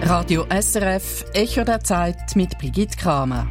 Radio SRF, Echo der Zeit mit Brigitte Kramer.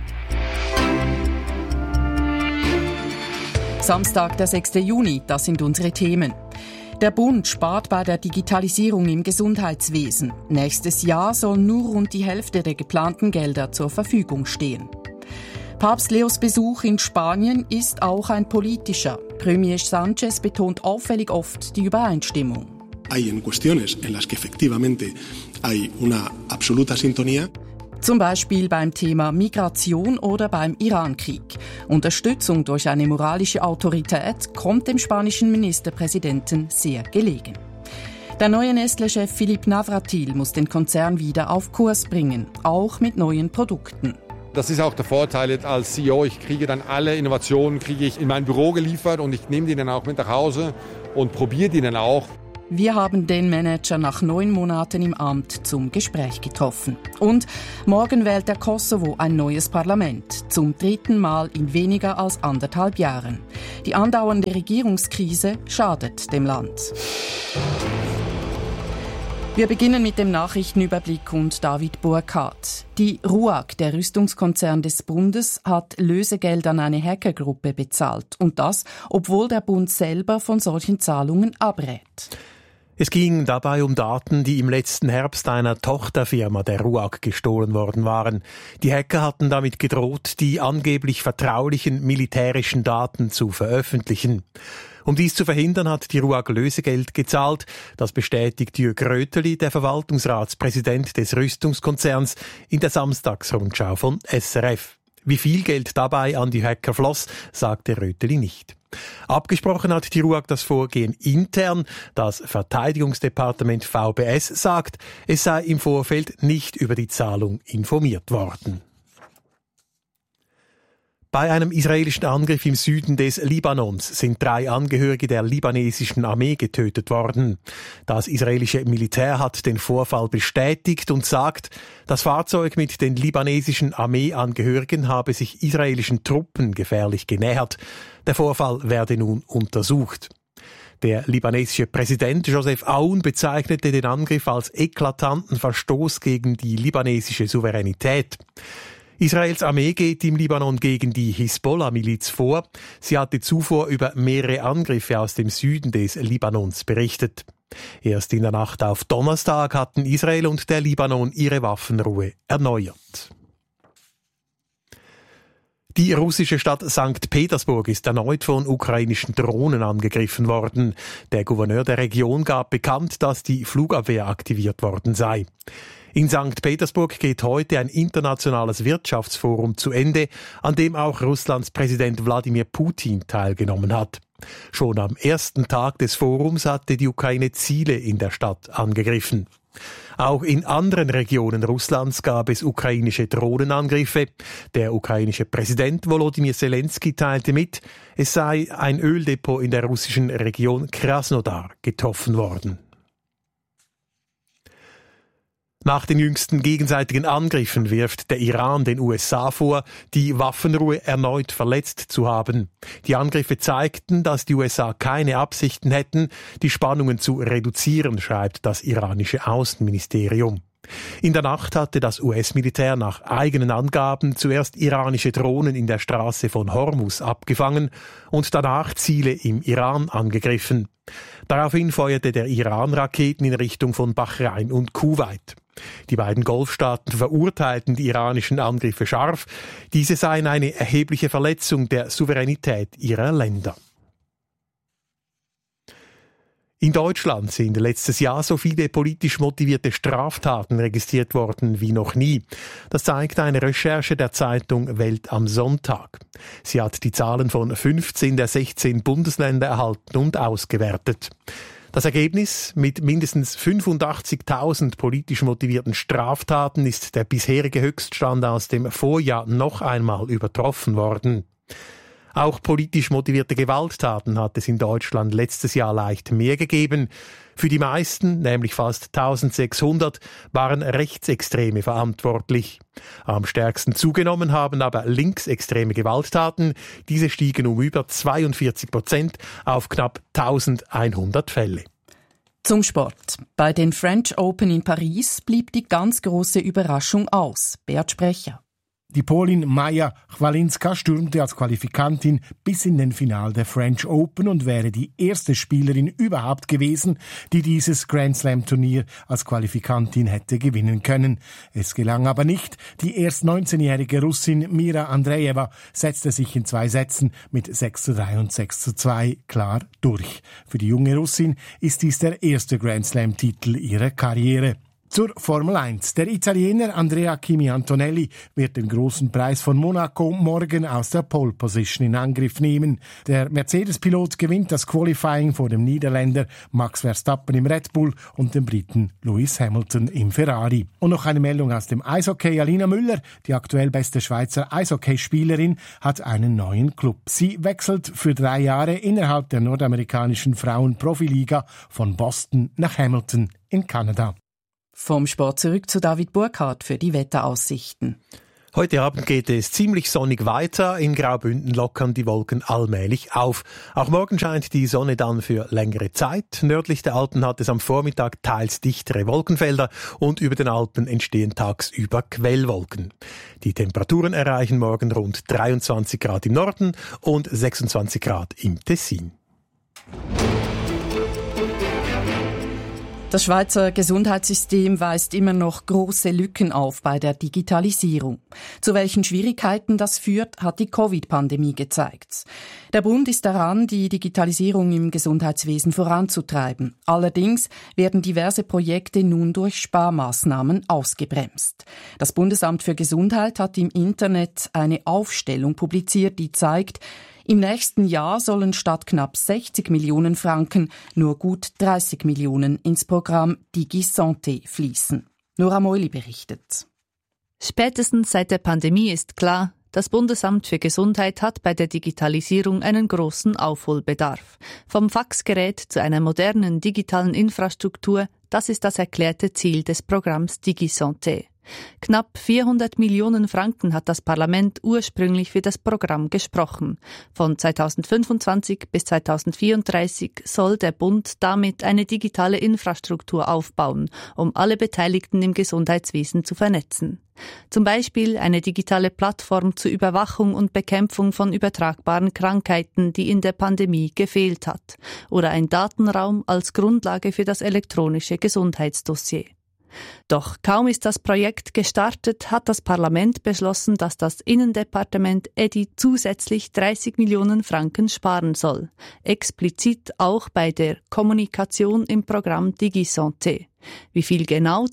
Samstag, der 6. Juni, das sind unsere Themen. Der Bund spart bei der Digitalisierung im Gesundheitswesen. Nächstes Jahr soll nur rund die Hälfte der geplanten Gelder zur Verfügung stehen. Papst Leos Besuch in Spanien ist auch ein politischer. Premier Sánchez betont auffällig oft die Übereinstimmung. Hay en cuestiones en las que efectivamente hay una absoluta sintonía. Zum Beispiel beim Thema Migration oder beim Irankrieg. Unterstützung durch eine moralische Autorität kommt dem spanischen Ministerpräsidenten sehr gelegen. Der neue Nestlé-Chef Philipp Navratil muss den Konzern wieder auf Kurs bringen, auch mit neuen Produkten. Das ist auch der Vorteil als CEO. Ich kriege dann alle Innovationen in mein Büro geliefert und ich nehme die dann auch mit nach Hause und probiere die dann auch. Wir haben den Manager nach 9 Monaten im Amt zum Gespräch getroffen. Und morgen wählt der Kosovo ein neues Parlament. Zum 3. Mal in weniger als 1,5 Jahren. Die andauernde Regierungskrise schadet dem Land. Wir beginnen mit dem Nachrichtenüberblick und David Burkhardt. Die RUAG, der Rüstungskonzern des Bundes, hat Lösegeld an eine Hackergruppe bezahlt. Und das, obwohl der Bund selber von solchen Zahlungen abrät. Es ging dabei um Daten, die im letzten Herbst einer Tochterfirma der RUAG gestohlen worden waren. Die Hacker hatten damit gedroht, die angeblich vertraulichen militärischen Daten zu veröffentlichen. Um dies zu verhindern, hat die RUAG Lösegeld gezahlt. Das bestätigt Jürg Röteli, der Verwaltungsratspräsident des Rüstungskonzerns, in der Samstagsrundschau von SRF. Wie viel Geld dabei an die Hacker floss, sagte Röteli nicht. Abgesprochen hat die RUAG das Vorgehen intern. Das Verteidigungsdepartement VBS sagt, es sei im Vorfeld nicht über die Zahlung informiert worden. Bei einem israelischen Angriff im Süden des Libanons sind 3 Angehörige der libanesischen Armee getötet worden. Das israelische Militär hat den Vorfall bestätigt und sagt, das Fahrzeug mit den libanesischen Armeeangehörigen habe sich israelischen Truppen gefährlich genähert. Der Vorfall werde nun untersucht. Der libanesische Präsident Joseph Aoun bezeichnete den Angriff als eklatanten Verstoß gegen die libanesische Souveränität. Israels Armee geht im Libanon gegen die Hisbollah-Miliz vor. Sie hatte zuvor über mehrere Angriffe aus dem Süden des Libanons berichtet. Erst in der Nacht auf Donnerstag hatten Israel und der Libanon ihre Waffenruhe erneuert. Die russische Stadt St. Petersburg ist erneut von ukrainischen Drohnen angegriffen worden. Der Gouverneur der Region gab bekannt, dass die Flugabwehr aktiviert worden sei. In St. Petersburg geht heute ein internationales Wirtschaftsforum zu Ende, an dem auch Russlands Präsident Wladimir Putin teilgenommen hat. Schon am ersten Tag des Forums hatte die Ukraine Ziele in der Stadt angegriffen. Auch in anderen Regionen Russlands gab es ukrainische Drohnenangriffe. Der ukrainische Präsident Volodymyr Zelensky teilte mit, es sei ein Öldepot in der russischen Region Krasnodar getroffen worden. Nach den jüngsten gegenseitigen Angriffen wirft der Iran den USA vor, die Waffenruhe erneut verletzt zu haben. Die Angriffe zeigten, dass die USA keine Absichten hätten, die Spannungen zu reduzieren, schreibt das iranische Außenministerium. In der Nacht hatte das US-Militär nach eigenen Angaben zuerst iranische Drohnen in der Straße von Hormuz abgefangen und danach Ziele im Iran angegriffen. Daraufhin feuerte der Iran Raketen in Richtung von Bahrain und Kuwait. Die beiden Golfstaaten verurteilten die iranischen Angriffe scharf. Diese seien eine erhebliche Verletzung der Souveränität ihrer Länder. In Deutschland sind letztes Jahr so viele politisch motivierte Straftaten registriert worden wie noch nie. Das zeigt eine Recherche der Zeitung Welt am Sonntag. Sie hat die Zahlen von 15 der 16 Bundesländer erhalten und ausgewertet. Das Ergebnis: mit mindestens 85.000 politisch motivierten Straftaten ist der bisherige Höchststand aus dem Vorjahr noch einmal übertroffen worden. Auch politisch motivierte Gewalttaten hat es in Deutschland letztes Jahr leicht mehr gegeben. Für die meisten, nämlich fast 1600, waren Rechtsextreme verantwortlich. Am stärksten zugenommen haben aber linksextreme Gewalttaten. Diese stiegen um über 42% auf knapp 1100 Fälle. Zum Sport. Bei den French Open in Paris blieb die ganz große Überraschung aus. Bert Sprecher. Die Polin Maja Chwalinska stürmte als Qualifikantin bis in den Final der French Open und wäre die erste Spielerin überhaupt gewesen, die dieses Grand Slam Turnier als Qualifikantin hätte gewinnen können. Es gelang aber nicht. Die erst 19-jährige Russin Mira Andreeva setzte sich in 2 Sätzen mit 6:3 und 6:2 klar durch. Für die junge Russin ist dies der erste Grand Slam Titel ihrer Karriere. Zur Formel 1. Der Italiener Andrea Kimi Antonelli wird den großen Preis von Monaco morgen aus der Pole Position in Angriff nehmen. Der Mercedes-Pilot gewinnt das Qualifying vor dem Niederländer Max Verstappen im Red Bull und dem Briten Lewis Hamilton im Ferrari. Und noch eine Meldung aus dem Eishockey. Alina Müller, die aktuell beste Schweizer Eishockeyspielerin, hat einen neuen Club. Sie wechselt für 3 Jahre innerhalb der nordamerikanischen Frauen-Profiliga von Boston nach Hamilton in Kanada. Vom Sport zurück zu David Burkhardt für die Wetteraussichten. Heute Abend geht es ziemlich sonnig weiter. In Graubünden lockern die Wolken allmählich auf. Auch morgen scheint die Sonne dann für längere Zeit. Nördlich der Alpen hat es am Vormittag teils dichtere Wolkenfelder und über den Alpen entstehen tagsüber Quellwolken. Die Temperaturen erreichen morgen rund 23 Grad im Norden und 26 Grad im Tessin. Das Schweizer Gesundheitssystem weist immer noch große Lücken auf bei der Digitalisierung. Zu welchen Schwierigkeiten das führt, hat die Covid-Pandemie gezeigt. Der Bund ist daran, die Digitalisierung im Gesundheitswesen voranzutreiben. Allerdings werden diverse Projekte nun durch Sparmaßnahmen ausgebremst. Das Bundesamt für Gesundheit hat im Internet eine Aufstellung publiziert, die zeigt, im nächsten Jahr sollen statt knapp 60 Millionen Franken nur gut 30 Millionen ins Programm DigiSanté fließen. Nora Meuli berichtet. Spätestens seit der Pandemie ist klar, das Bundesamt für Gesundheit hat bei der Digitalisierung einen großen Aufholbedarf. Vom Faxgerät zu einer modernen digitalen Infrastruktur, das ist das erklärte Ziel des Programms DigiSanté. Knapp 400 Millionen Franken hat das Parlament ursprünglich für das Programm gesprochen. Von 2025 bis 2034 soll der Bund damit eine digitale Infrastruktur aufbauen, um alle Beteiligten im Gesundheitswesen zu vernetzen. Zum Beispiel eine digitale Plattform zur Überwachung und Bekämpfung von übertragbaren Krankheiten, die in der Pandemie gefehlt hat, oder ein Datenraum als Grundlage für das elektronische Gesundheitsdossier. Doch kaum ist das Projekt gestartet, hat das Parlament beschlossen, dass das Innendepartement EDI zusätzlich 30 Millionen Franken sparen soll. Explizit auch bei der Kommunikation im Programm DigiSanté. Wie viel genau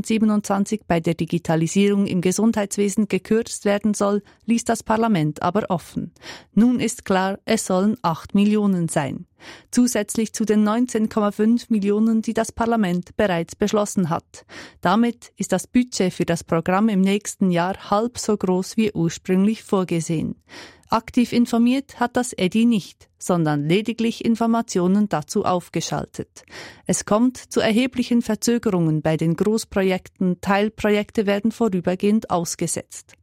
2027 bei der Digitalisierung im Gesundheitswesen gekürzt werden soll, ließ das Parlament aber offen. Nun ist klar, es sollen 8 Millionen sein. Zusätzlich zu den 19,5 Millionen, die das Parlament bereits beschlossen hat. Damit ist das Budget für das Programm im nächsten Jahr halb so groß wie ursprünglich vorgesehen. Aktiv informiert hat das EDI nicht, sondern lediglich Informationen dazu aufgeschaltet. Es kommt zu erheblichen Verzögerungen bei den Großprojekten, Teilprojekte werden vorübergehend ausgesetzt.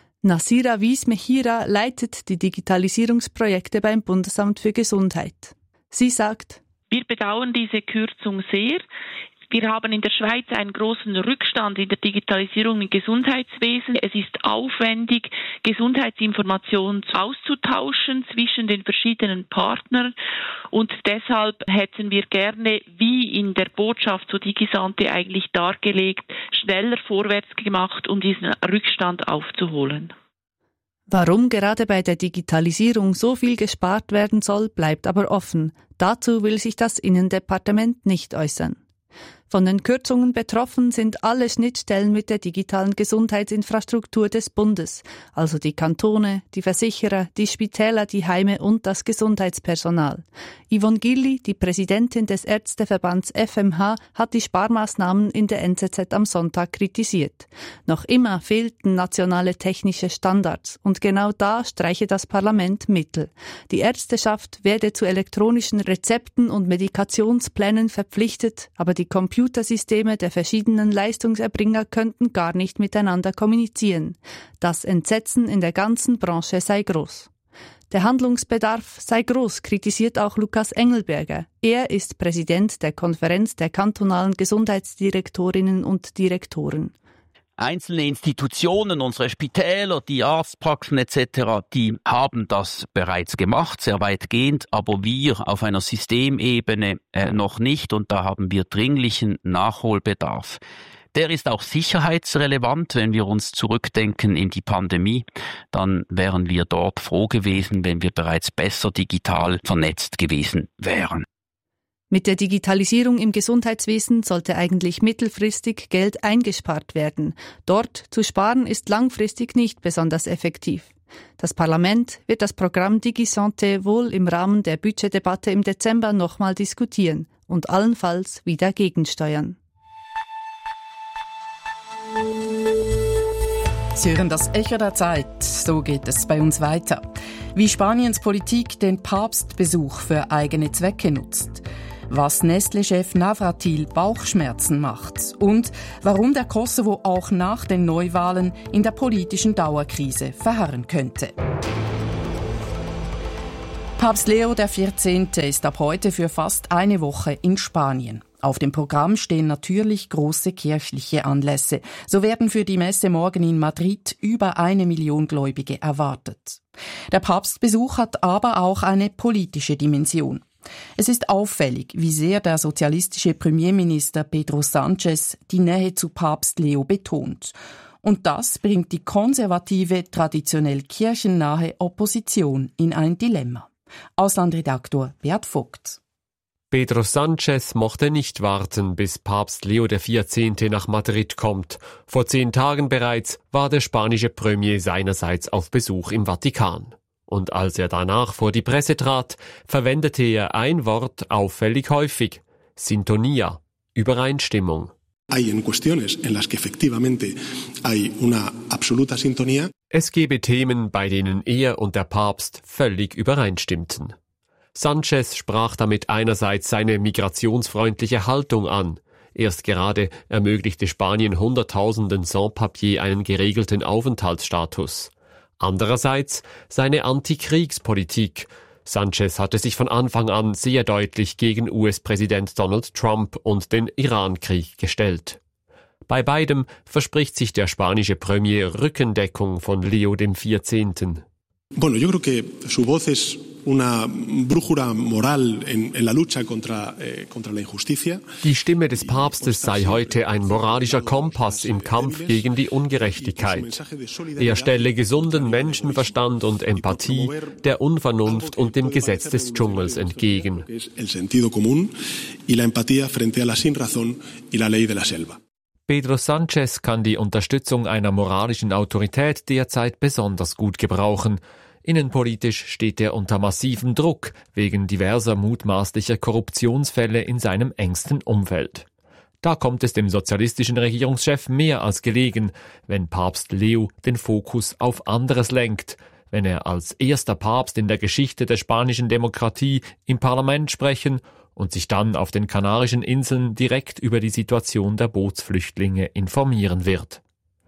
Nasira Wies-Mehira leitet die Digitalisierungsprojekte beim Bundesamt für Gesundheit. Sie sagt: Wir bedauern diese Kürzung sehr. Wir haben in der Schweiz einen großen Rückstand in der Digitalisierung im Gesundheitswesen. Es ist aufwendig, Gesundheitsinformationen auszutauschen zwischen den verschiedenen Partnern. Und deshalb hätten wir gerne, wie in der Botschaft zu DigiSanté eigentlich dargelegt, schneller vorwärts gemacht, um diesen Rückstand aufzuholen. Warum gerade bei der Digitalisierung so viel gespart werden soll, bleibt aber offen. Dazu will sich das Innendepartement nicht äußern. Von den Kürzungen betroffen sind alle Schnittstellen mit der digitalen Gesundheitsinfrastruktur des Bundes, also die Kantone, die Versicherer, die Spitäler, die Heime und das Gesundheitspersonal. Yvonne Gilli, die Präsidentin des Ärzteverbands FMH, hat die Sparmaßnahmen in der NZZ am Sonntag kritisiert. Noch immer fehlten nationale technische Standards und genau da streiche das Parlament Mittel. Die Ärzteschaft werde zu elektronischen Rezepten und Medikationsplänen verpflichtet, aber die Computersysteme der verschiedenen Leistungserbringer könnten gar nicht miteinander kommunizieren. Das Entsetzen in der ganzen Branche sei groß. Der Handlungsbedarf sei groß, kritisiert auch Lukas Engelberger. Er ist Präsident der Konferenz der kantonalen Gesundheitsdirektorinnen und Direktoren. Einzelne Institutionen, unsere Spitäler, die Arztpraxen etc., die haben das bereits gemacht, sehr weitgehend, aber wir auf einer Systemebene noch nicht und da haben wir dringlichen Nachholbedarf. Der ist auch sicherheitsrelevant, wenn wir uns zurückdenken in die Pandemie, dann wären wir dort froh gewesen, wenn wir bereits besser digital vernetzt gewesen wären. Mit der Digitalisierung im Gesundheitswesen sollte eigentlich mittelfristig Geld eingespart werden. Dort zu sparen ist langfristig nicht besonders effektiv. Das Parlament wird das Programm DigiSanté wohl im Rahmen der Budgetdebatte im Dezember nochmal diskutieren und allenfalls wieder gegensteuern. Sie hören das Echo der Zeit, so geht es bei uns weiter. Wie Spaniens Politik den Papstbesuch für eigene Zwecke nutzt. Was Nestlé-Chef Navratil Bauchschmerzen macht und warum der Kosovo auch nach den Neuwahlen in der politischen Dauerkrise verharren könnte. Papst Leo XIV. Ist ab heute für fast eine Woche in Spanien. Auf dem Programm stehen natürlich große kirchliche Anlässe. So werden für die Messe morgen in Madrid über 1 Million Gläubige erwartet. Der Papstbesuch hat aber auch eine politische Dimension. Es ist auffällig, wie sehr der sozialistische Premierminister Pedro Sánchez die Nähe zu Papst Leo betont. Und das bringt die konservative, traditionell kirchennahe Opposition in ein Dilemma. Auslandredaktor Bert Vogt. Pedro Sánchez mochte nicht warten, bis Papst Leo XIV. Nach Madrid kommt. Vor 10 Tagen bereits war der spanische Premier seinerseits auf Besuch im Vatikan. Und als er danach vor die Presse trat, verwendete er ein Wort auffällig häufig: Sintonía, Übereinstimmung. Es gebe Themen, bei denen er und der Papst völlig übereinstimmten. Sánchez sprach damit einerseits seine migrationsfreundliche Haltung an. Erst gerade ermöglichte Spanien Hunderttausenden Sans-Papiers einen geregelten Aufenthaltsstatus. Andererseits seine Antikriegspolitik. Sánchez hatte sich von Anfang an sehr deutlich gegen US-Präsident Donald Trump und den Iran-Krieg gestellt. Bei beidem verspricht sich der spanische Premier Rückendeckung von Leo XIV. Bueno, yo creo que su voz es una brújula moral en la lucha contra la injusticia. Die Stimme des Papstes sei heute ein moralischer Kompass im Kampf gegen die Ungerechtigkeit. Er stelle gesunden Menschenverstand und Empathie der Unvernunft und dem Gesetz des Dschungels entgegen. El sentido común y la empatía frente a la sinrazón y la ley de la selva. Pedro Sánchez kann die Unterstützung einer moralischen Autorität derzeit besonders gut gebrauchen. Innenpolitisch steht er unter massivem Druck wegen diverser mutmaßlicher Korruptionsfälle in seinem engsten Umfeld. Da kommt es dem sozialistischen Regierungschef mehr als gelegen, wenn Papst Leo den Fokus auf anderes lenkt, wenn er als erster Papst in der Geschichte der spanischen Demokratie im Parlament sprechen und sich dann auf den Kanarischen Inseln direkt über die Situation der Bootsflüchtlinge informieren wird.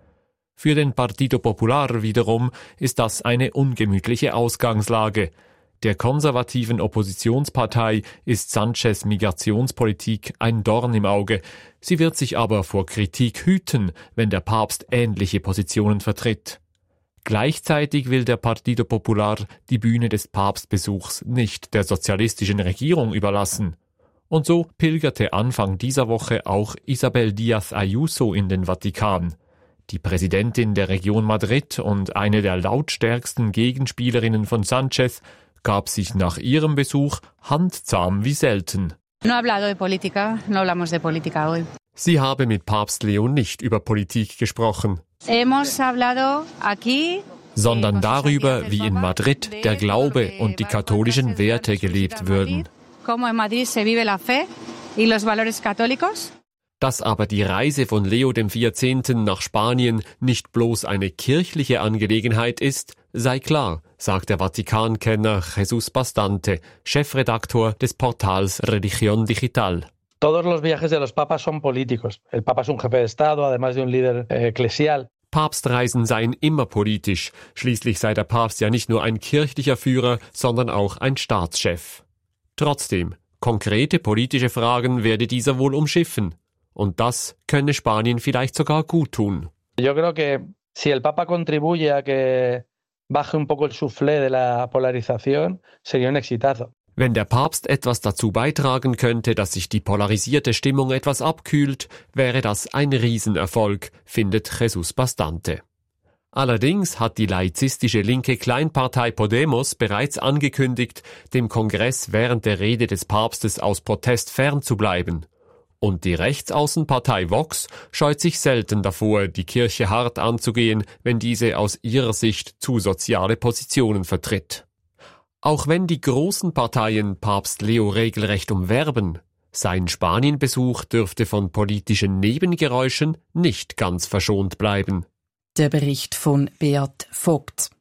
Für den Partido Popular wiederum ist das eine ungemütliche Ausgangslage. Der konservativen Oppositionspartei ist Sánchez Migrationspolitik ein Dorn im Auge. Sie wird sich aber vor Kritik hüten, wenn der Papst ähnliche Positionen vertritt. Gleichzeitig will der Partido Popular die Bühne des Papstbesuchs nicht der sozialistischen Regierung überlassen. Und so pilgerte Anfang dieser Woche auch Isabel Díaz Ayuso in den Vatikan. Die Präsidentin der Region Madrid und eine der lautstärksten Gegenspielerinnen von Sánchez gab sich nach ihrem Besuch handzahm wie selten. No hablado de política, no hablamos de política hoy. Sie habe mit Papst Leo nicht über Politik gesprochen, sondern darüber, wie in Madrid der Glaube und die katholischen Werte gelebt würden. Dass aber die Reise von Leo XIV. Nach Spanien nicht bloß eine kirchliche Angelegenheit ist, sei klar, sagt der Vatikan-Kenner Jesús Bastante, Chefredaktor des Portals Religión Digital. Todos los viajes de los papas son políticos. El papa es un jefe de Estado, además de un líder eclesial. Papstreisen seien immer politisch. Schließlich sei der Papst ja nicht nur ein kirchlicher Führer, sondern auch ein Staatschef. Trotzdem, konkrete politische Fragen werde dieser wohl umschiffen. Und das könne Spanien vielleicht sogar gut tun. Yo creo que si el Papa contribuye a que baje un poco el soufflé de la polarización, sería un exitazo. Wenn der Papst etwas dazu beitragen könnte, dass sich die polarisierte Stimmung etwas abkühlt, wäre das ein Riesenerfolg, findet Jesús Bastante. Allerdings hat die laizistische linke Kleinpartei Podemos bereits angekündigt, dem Kongress während der Rede des Papstes aus Protest fernzubleiben. Und die Rechtsaußenpartei Vox scheut sich selten davor, die Kirche hart anzugehen, wenn diese aus ihrer Sicht zu soziale Positionen vertritt. Auch wenn die großen Parteien Papst Leo regelrecht umwerben, sein Spanienbesuch dürfte von politischen Nebengeräuschen nicht ganz verschont bleiben. Der Bericht von Beat Vogt.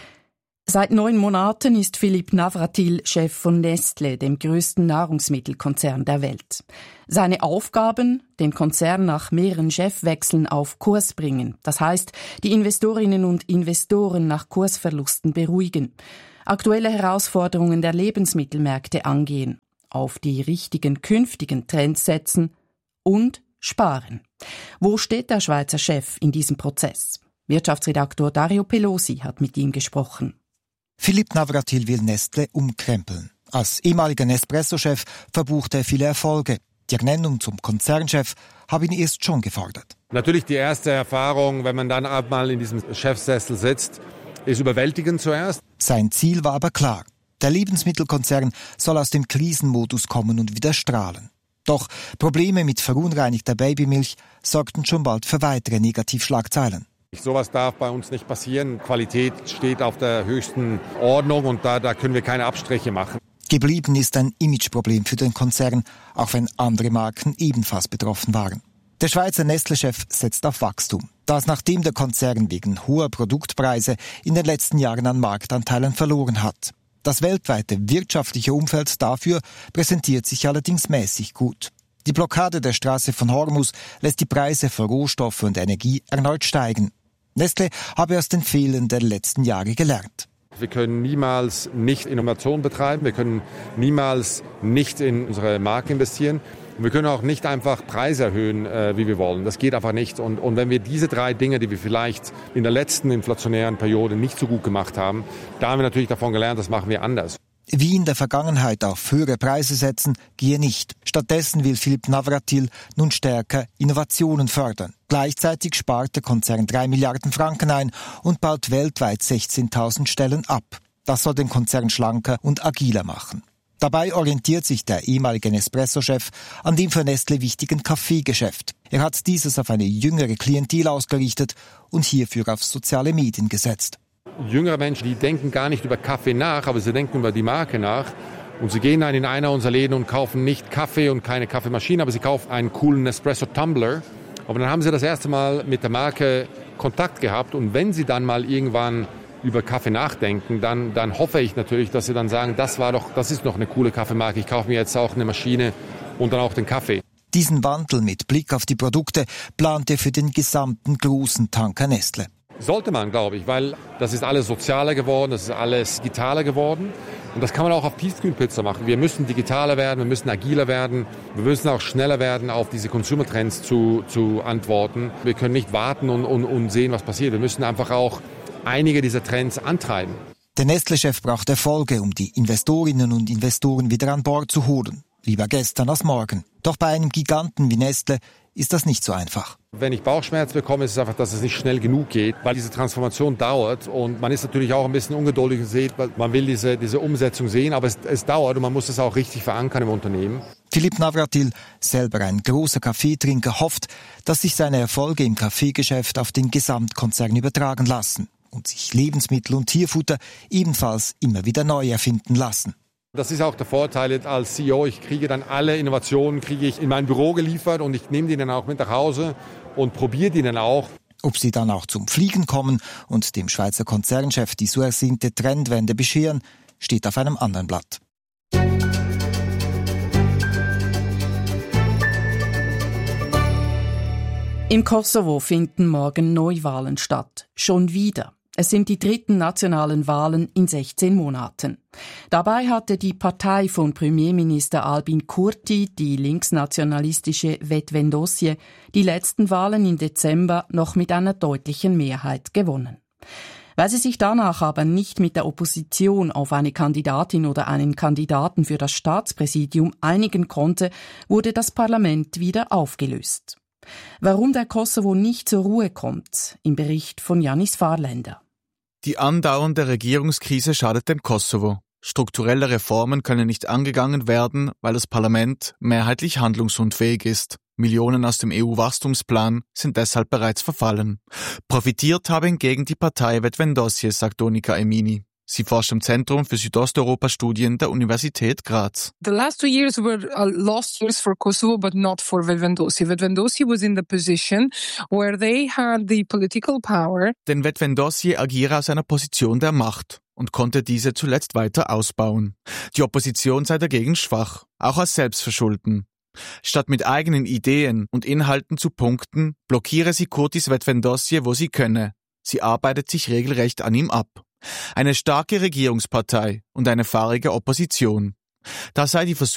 Seit 9 Monaten ist Philipp Navratil Chef von Nestlé, dem größten Nahrungsmittelkonzern der Welt. Seine Aufgaben, den Konzern nach mehreren Chefwechseln auf Kurs bringen. Das heißt, die Investorinnen und Investoren nach Kursverlusten beruhigen. Aktuelle Herausforderungen der Lebensmittelmärkte angehen, auf die richtigen künftigen Trends setzen und sparen. Wo steht der Schweizer Chef in diesem Prozess? Wirtschaftsredaktor Dario Pelosi hat mit ihm gesprochen. Philipp Navratil will Nestlé umkrempeln. Als ehemaliger Nespresso-Chef verbuchte er viele Erfolge. Die Ernennung zum Konzernchef habe ihn erst schon gefordert. Natürlich die erste Erfahrung, wenn man dann einmal in diesem Chefsessel sitzt, ist überwältigend zuerst. Sein Ziel war aber klar. Der Lebensmittelkonzern soll aus dem Krisenmodus kommen und wieder strahlen. Doch Probleme mit verunreinigter Babymilch sorgten schon bald für weitere Negativschlagzeilen. Sowas darf bei uns nicht passieren. Qualität steht auf der höchsten Ordnung und da können wir keine Abstriche machen. Geblieben ist ein Imageproblem für den Konzern, auch wenn andere Marken ebenfalls betroffen waren. Der Schweizer Nestlé-Chef setzt auf Wachstum. Das nachdem der Konzern wegen hoher Produktpreise in den letzten Jahren an Marktanteilen verloren hat. Das weltweite wirtschaftliche Umfeld dafür präsentiert sich allerdings mäßig gut. Die Blockade der Straße von Hormuz lässt die Preise für Rohstoffe und Energie erneut steigen. Nestlé habe aus den Fehlern der letzten Jahre gelernt. Wir können niemals nicht Innovation betreiben, wir können niemals nicht in unsere Marke investieren. Und wir können auch nicht einfach Preise erhöhen, wie wir wollen. Das geht einfach nicht. Und wenn wir diese 3 Dinge, die wir vielleicht in der letzten inflationären Periode nicht so gut gemacht haben, da haben wir natürlich davon gelernt, das machen wir anders. Wie in der Vergangenheit auf höhere Preise setzen, gehe nicht. Stattdessen will Philipp Navratil nun stärker Innovationen fördern. Gleichzeitig spart der Konzern 3 Milliarden Franken ein und baut weltweit 16.000 Stellen ab. Das soll den Konzern schlanker und agiler machen. Dabei orientiert sich der ehemalige Nespresso-Chef an dem für Nestlé wichtigen Kaffeegeschäft. Er hat dieses auf eine jüngere Klientel ausgerichtet und hierfür auf soziale Medien gesetzt. Jüngere Menschen, die denken gar nicht über Kaffee nach, aber sie denken über die Marke nach. Und sie gehen dann in einer unserer Läden und kaufen nicht Kaffee und keine Kaffeemaschine, aber sie kaufen einen coolen Nespresso-Tumbler. Aber dann haben sie das erste Mal mit der Marke Kontakt gehabt. Und wenn sie dann mal irgendwann über Kaffee nachdenken, dann hoffe ich natürlich, dass sie dann sagen, das ist noch eine coole Kaffeemarke, ich kaufe mir jetzt auch eine Maschine und dann auch den Kaffee. Diesen Wandel mit Blick auf die Produkte plant er für den gesamten großen Tanker Nestlé. Sollte man, glaube ich, weil das ist alles sozialer geworden, das ist alles digitaler geworden. Und das kann man auch auf Tiefkühlpizza machen. Wir müssen digitaler werden, wir müssen agiler werden, wir müssen auch schneller werden, auf diese Consumer-Trends zu antworten. Wir können nicht warten und sehen, was passiert. Wir müssen einfach auch einige dieser Trends antreiben. Der Nestlé-Chef braucht Erfolge, um die Investorinnen und Investoren wieder an Bord zu holen. Lieber gestern als morgen. Doch bei einem Giganten wie Nestlé ist das nicht so einfach. Wenn ich Bauchschmerzen bekomme, ist es einfach, dass es nicht schnell genug geht, weil diese Transformation dauert und man ist natürlich auch ein bisschen ungeduldig und sieht, man will diese Umsetzung sehen, aber es dauert und man muss es auch richtig verankern im Unternehmen. Philipp Navratil, selber ein großer Kaffeetrinker, hofft, dass sich seine Erfolge im Kaffeegeschäft auf den Gesamtkonzern übertragen lassen und sich Lebensmittel und Tierfutter ebenfalls immer wieder neu erfinden lassen. Das ist auch der Vorteil als CEO. Ich kriege dann alle Innovationen in mein Büro geliefert und ich nehme die dann auch mit nach Hause und probiere die dann auch. Ob sie dann auch zum Fliegen kommen und dem Schweizer Konzernchef die so ersehnte Trendwende bescheren, steht auf einem anderen Blatt. Im Kosovo finden morgen Neuwahlen statt. Schon wieder. Es sind die 3. nationalen Wahlen in 16 Monaten. Dabei hatte die Partei von Premierminister Albin Kurti, die linksnationalistische Vetëvendosje, die letzten Wahlen im Dezember noch mit einer deutlichen Mehrheit gewonnen. Weil sie sich danach aber nicht mit der Opposition auf eine Kandidatin oder einen Kandidaten für das Staatspräsidium einigen konnte, wurde das Parlament wieder aufgelöst. Warum der Kosovo nicht zur Ruhe kommt, im Bericht von Janis Fahrländer. Die andauernde Regierungskrise schadet dem Kosovo. Strukturelle Reformen können nicht angegangen werden, weil das Parlament mehrheitlich handlungsunfähig ist. Millionen aus dem EU-Wachstumsplan sind deshalb bereits verfallen. Profitiert habe hingegen die Partei Vetëvendosje, sagt Donika Emini. Sie forscht im Zentrum für Südosteuropa-Studien der Universität Graz. The last 2 years were lost years for Kosovo, but not for Vetëvendosje. Vetëvendosje was in the position where they had the political power. Denn Vetëvendosje agiere aus einer Position der Macht und konnte diese zuletzt weiter ausbauen. Die Opposition sei dagegen schwach, auch aus Selbstverschulden. Statt mit eigenen Ideen und Inhalten zu punkten, blockiere sie Kurtis Vetëvendosje, wo sie könne. Sie arbeitet sich regelrecht an ihm ab. Eine starke Regierungspartei und eine fahrige Opposition. Da sei die